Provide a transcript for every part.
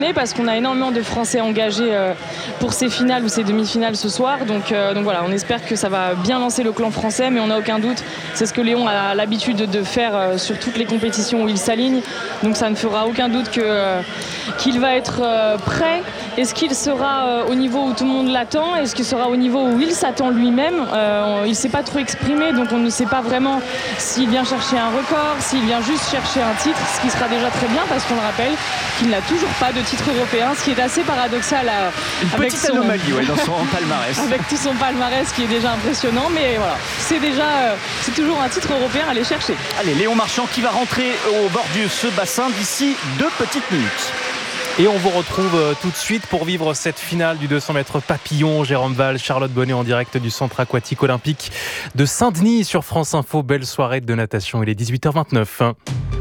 parce qu'on a énormément de Français engagés pour ces finales ou ces demi-finales ce soir. Donc voilà, on espère que ça va bien lancer le clan français, mais on n'a aucun doute. C'est ce que Léon a l'habitude de faire sur toutes les compétitions où il s'aligne. Donc ça ne fera aucun doute qu'il va être prêt. Est-ce qu'il sera au niveau où tout le monde l'attend? Est-ce qu'il sera au niveau où il s'attend lui-même? Il ne s'est pas trop exprimé, donc on ne sait pas vraiment s'il vient chercher un record, s'il vient juste chercher un titre, ce qui sera déjà très bien parce qu'on le rappelle qu'il n'a toujours pas de titre européen, ce qui est assez paradoxal avec petite anomalie dans son palmarès. Avec tout son palmarès qui est déjà impressionnant, mais voilà, c'est toujours un titre européen à aller chercher. Allez, Léon Marchand qui va rentrer au bord de ce bassin d'ici 2 petites minutes. Et on vous retrouve tout de suite pour vivre cette finale du 200 mètres papillon. Jérôme Val, Charlotte Bonnet en direct du centre aquatique olympique de Saint-Denis sur France Info. Belle soirée de natation, il est 18h29.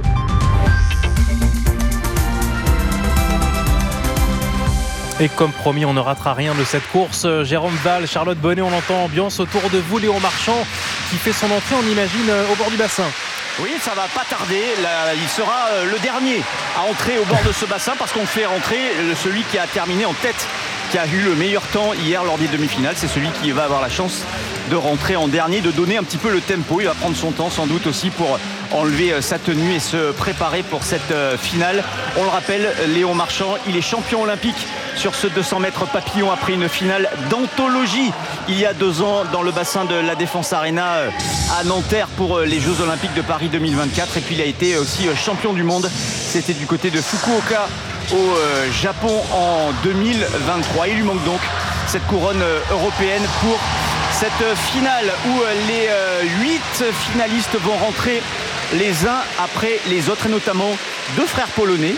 Et comme promis, on ne ratera rien de cette course. Jérôme Val, Charlotte Bonnet, on entend ambiance autour de vous. Léon Marchand qui fait son entrée, on imagine, au bord du bassin. Oui, ça va pas tarder. Là, il sera le dernier à entrer au bord de ce bassin parce qu'on fait rentrer celui qui a terminé en tête, qui a eu le meilleur temps hier lors des demi-finales. C'est celui qui va avoir la chance de rentrer en dernier, de donner un petit peu le tempo. Il va prendre son temps sans doute aussi pour enlever sa tenue et se préparer pour cette finale. On le rappelle, Léon Marchand, il est champion olympique sur ce 200 mètres papillon après une finale d'anthologie il y a 2 ans dans le bassin de la Défense Arena à Nanterre pour les Jeux Olympiques de Paris 2024. Et puis il a été aussi champion du monde. C'était du côté de Fukuoka au Japon en 2023. Il lui manque donc cette couronne européenne pour cette finale où les 8 finalistes vont rentrer les uns après les autres, et notamment 2 frères polonais,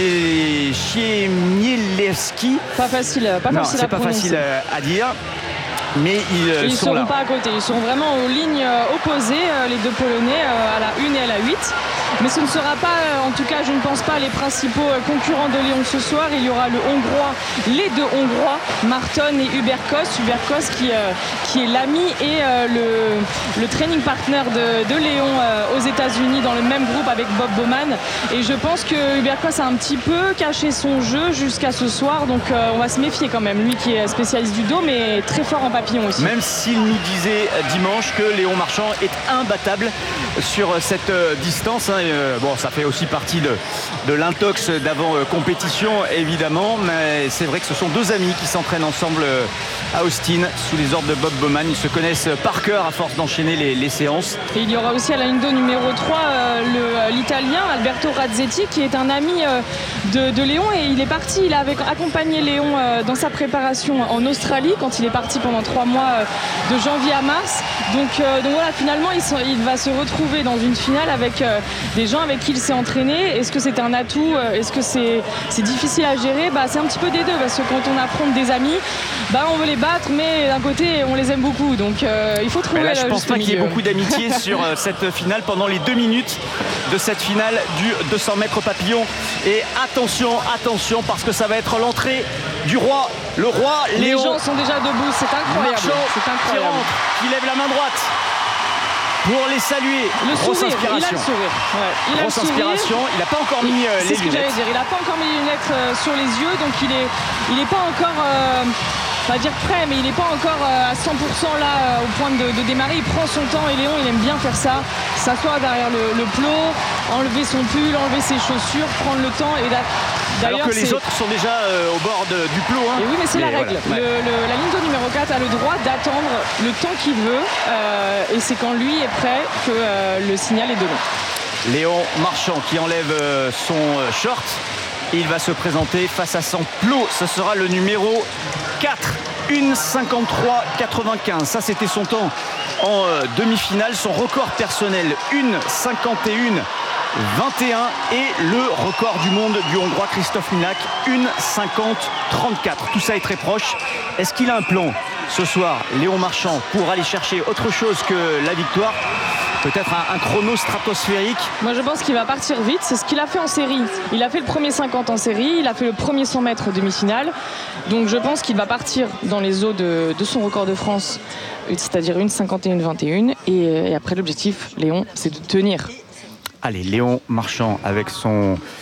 Chmielewski. Pas facile à dire. Mais ils sont là. Ils ne seront pas à côté, ils sont vraiment aux lignes opposées, les 2 Polonais, à la 1 et à la 8. Mais ce ne sera pas, en tout cas je ne pense pas, les principaux concurrents de Léon ce soir. Il y aura les 2 Hongrois, Marton et Hubert Kos. Hubert Kos qui est l'ami et le training partner de Léon aux États-Unis dans le même groupe avec Bob Bowman. Et je pense que Hubert Kos a un petit peu caché son jeu jusqu'à ce soir. Donc on va se méfier quand même. Lui qui est spécialiste du dos mais très fort en papillon aussi. Même s'il nous disait dimanche que Léon Marchand est imbattable sur cette distance. Bon, ça fait aussi partie de l'intox d'avant compétition évidemment, mais c'est vrai que ce sont 2 amis qui s'entraînent ensemble à Austin sous les ordres de Bob Bowman. Ils se connaissent par cœur à force d'enchaîner les séances. Et il y aura aussi à la ligne d'eau numéro 3 l'Italien Alberto Razzetti qui est un ami de Léon, et il avait accompagné Léon dans sa préparation en Australie quand il est parti pendant 3 mois de janvier à mars. Donc voilà, finalement il va se retrouver dans une finale avec des gens avec qui il s'est entraîné. Est-ce que c'est un atout? Est-ce que c'est difficile à gérer? C'est un petit peu des deux, parce que quand on affronte des amis, on veut les battre, mais d'un côté on les aime beaucoup. Donc il faut trouver là, je pense pas qu'il y ait beaucoup d'amitié sur cette finale pendant les 2 minutes de cette finale du 200 mètres papillon. Et attention, parce que ça va être l'entrée du roi, le roi Léon. Les gens sont déjà debout, c'est incroyable. Marchand qui rentre, qui lève la main droite pour les saluer. Grosse inspiration. Il a le sourire. Ouais, Grosse inspiration. Il n'a pas encore mis les lunettes. C'est ce que j'allais dire. Il n'a pas encore mis les lunettes sur les yeux, donc il est pas encore on va dire prêt, mais il n'est pas encore à 100% là au point de démarrer. Il prend son temps, et Léon il aime bien faire ça, s'asseoir derrière le plot, enlever son pull, enlever ses chaussures, prendre le temps. Et alors que les autres sont déjà au bord du plot. Et oui, mais c'est la règle. Voilà, la ligne d'eau numéro 4 a le droit d'attendre le temps qu'il veut, et c'est quand lui est prêt que le signal est devant. Léon Marchand qui enlève son short. Il va se présenter face à son plot. Ce sera le numéro 4. 1,53,95. Ça, c'était son temps en demi-finale. Son record personnel, 1,51,21. Et le record du monde du Hongrois Christophe Minak, 1,50,34. Tout ça est très proche. Est-ce qu'il a un plan ce soir, Léon Marchand, pour aller chercher autre chose que la victoire? Peut-être un chrono stratosphérique. Moi je pense qu'il va partir vite, c'est ce qu'il a fait en série. Il a fait le premier 50 en série, il a fait le premier 100 mètres demi-finale. Donc je pense qu'il va partir dans les eaux de son record de France, c'est-à-dire 1,51,21. Et après l'objectif, Léon, c'est de tenir. Allez, Léon Marchand avec son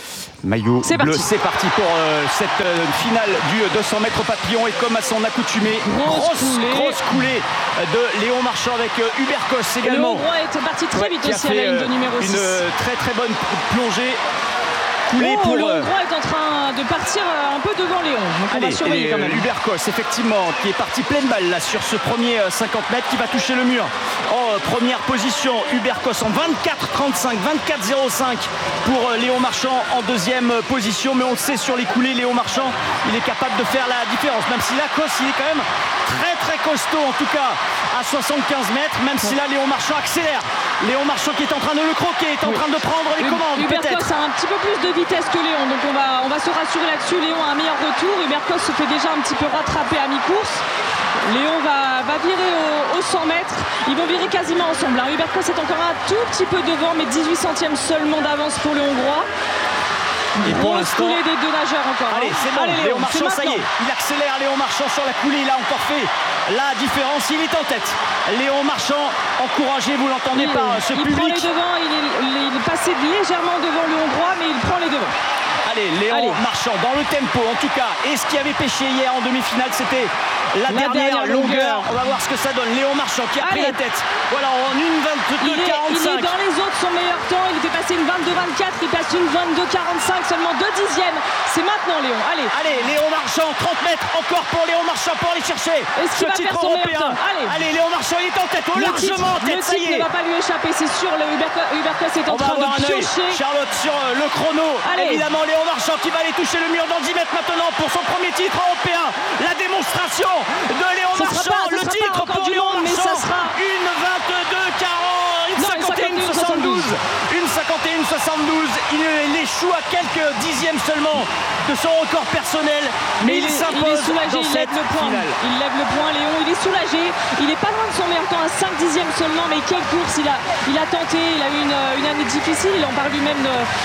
Maillot bleu, c'est parti pour cette finale du 200 mètres papillon. Et comme à son accoutumée, grosse coulée de Léon Marchand avec Hubert Kos également. Le Hongrois est parti très vite aussi à la ligne de numéro 6. Une très bonne plongée. Le Hongrois est en train de partir un peu devant Léon. Donc on va surveiller quand même. Hubert Kos, effectivement, qui est parti pleine balle là sur ce premier 50 mètres qui va toucher le mur. En première position, Hubert Kos en 24,35, 24,05 pour Léon Marchand en deuxième position. Mais on le sait, sur les coulées, Léon Marchand, il est capable de faire la différence. Même si là, Kos, il est quand même très costaud, en tout cas à 75 mètres. Même si là, Léon Marchand accélère. Léon Marchand qui est en train de le croquer, est en train de prendre les commandes. Hubert Kos a un petit peu plus de vitesse que Léon, donc on va se rassurer là-dessus. Léon a un meilleur retour. Hubert Kos se fait déjà un petit peu rattraper à mi-course. Léon va virer aux 100 mètres. Ils vont virer quasiment ensemble. Hubert Kos est encore un tout petit peu devant, mais 18 centièmes seulement d'avance pour le Hongrois. Et pour l'instant, coulée des deux nageurs encore. Allez, c'est bon. Léon Marchand, ça y est, il accélère. Léon Marchand sur la coulée, il a encore fait la différence. Il est en tête. Léon Marchand, encouragé, vous l'entendez par ce public. Il prend les devants, il est passé légèrement devant le Hongrois, mais il prend les devants. Allez, Léon Marchand dans le tempo en tout cas. Et ce qui avait pêché hier en demi-finale, c'était la dernière longueur. On va voir ce que ça donne. Léon Marchand qui a pris la tête. Voilà, en 1,22,45. Il est dans les autres, son meilleur temps. Il était passé une 22,24. Il passe une 22,45. Seulement 2 dixièmes. C'est maintenant, Léon. Allez, Léon Marchand, 30 mètres encore pour Léon Marchand pour aller chercher ce titre européen. Allez, Léon Marchand, il est en tête. Largement en tête, ça y est. Le titre ne va pas lui échapper, c'est sûr. Hubert Kos est en train de piocher. Charlotte sur le chrono. Évidemment, Léon Marchand qui va aller toucher le mur dans 10 mètres maintenant pour son premier titre européen. La démonstration de Léon Marchand, le titre pour Léon Marchand. Une 22-40, une 51-72. Il échoue à quelques dixièmes seulement de son record personnel, mais il s'impose dans cette finale. Il lève le point, Léon, il est soulagé. Il est pas loin de son meilleur temps, à 5 dixièmes seulement, mais quelle course il a tenté. Il a eu une année difficile, il en parle lui-même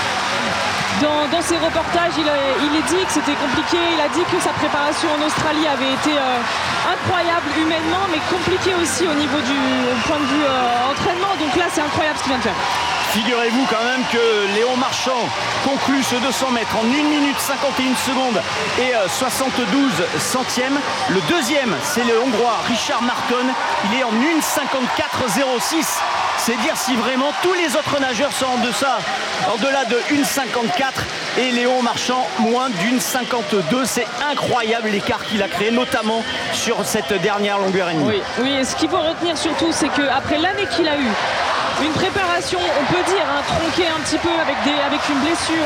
dans ses reportages. Il a dit que c'était compliqué. Il a dit que sa préparation en Australie avait été incroyable humainement, mais compliquée aussi au niveau du point de vue entraînement. Donc là, c'est incroyable ce qu'il vient de faire. Figurez-vous quand même que Léon Marchand conclut ce 200 mètres en 1 minute 51 secondes et 72 centièmes. Le deuxième, c'est le Hongrois Richard Marton. Il est en 1,54,06. C'est dire si vraiment tous les autres nageurs sont en delà de 1,54 et Léon Marchand moins d'1,52. C'est incroyable l'écart qu'il a créé, notamment sur cette dernière longueur et demie. Oui, et ce qu'il faut retenir surtout, c'est qu'après l'année qu'il a eue, une préparation, on peut dire, tronquée un petit peu avec une blessure,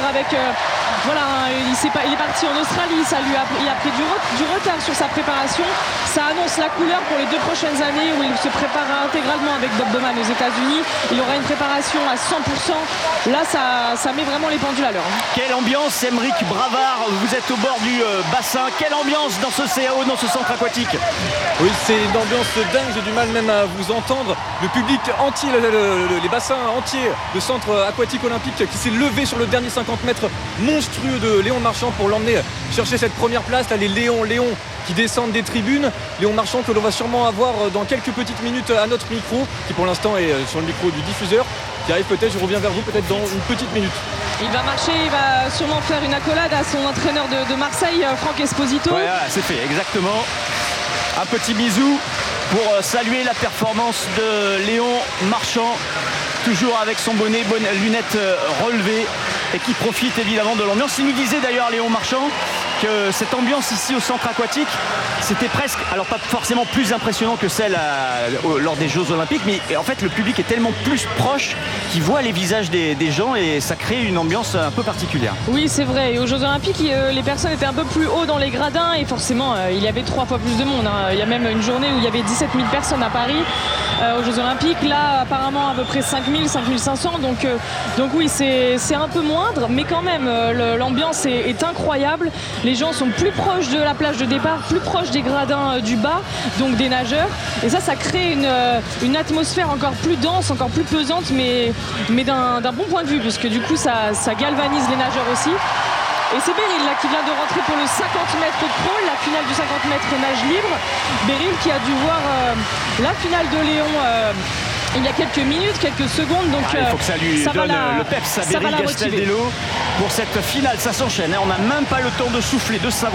il est parti en Australie, il a pris du retard sur sa préparation. Ça annonce la couleur pour les 2 prochaines années où il se préparera intégralement avec Bob Bowman aux États-Unis. Il aura une préparation à 100%. Là, ça met vraiment les pendules à l'heure. Quelle ambiance, Aymeric Bravard, vous êtes au bord du bassin. Quelle ambiance dans ce CAO, dans ce centre aquatique. Oui, c'est une ambiance dingue, j'ai du mal même à vous entendre. Le public entier, les bassins entiers, le centre aquatique olympique qui s'est levé sur le dernier 50 mètres monstrueux de Léon Marchand pour l'emmener chercher cette première place. Là, les Léon qui descendent des tribunes. Léon Marchand que l'on va sûrement avoir dans quelques petites minutes à notre micro, qui pour l'instant est sur le micro du diffuseur, qui arrive peut-être, je reviens vers vous peut-être dans une petite minute. Il va marcher, il va sûrement faire une accolade à son entraîneur de Marseille, Franck Esposito. Voilà, c'est fait, exactement. Un petit bisou pour saluer la performance de Léon Marchand, toujours avec son bonnet, lunettes relevées, et qui profite évidemment de l'ambiance. Il nous disait d'ailleurs, Léon Marchand, que cette ambiance ici au centre aquatique, c'était presque, alors pas forcément plus impressionnant que celle lors des Jeux Olympiques, mais en fait le public est tellement plus proche qu'il voit les visages des gens et ça crée une ambiance un peu particulière. Oui, c'est vrai. Et aux Jeux Olympiques, les personnes étaient un peu plus haut dans les gradins et forcément il y avait 3 fois plus de monde. Il y a même une journée où il y avait 17 000 personnes à Paris aux Jeux Olympiques. Là, apparemment à peu près 5 000, 5 500. Donc oui, c'est un peu moindre, mais quand même l'ambiance est incroyable. Les gens sont plus proches de la plage de départ, plus proches des gradins du bas, donc des nageurs. Et ça crée une atmosphère encore plus dense, encore plus pesante, mais d'un bon point de vue, puisque du coup, ça galvanise les nageurs aussi. Et c'est Beryl là qui vient de rentrer pour le 50 mètres crawl, la finale du 50 mètres nage libre. Beryl qui a dû voir la finale de Léon il y a quelques minutes, quelques secondes. Donc, il faut que ça lui donne le peps à Beryl Castaldello pour cette finale. Ça s'enchaîne. On n'a même pas le temps de souffler, de savoir.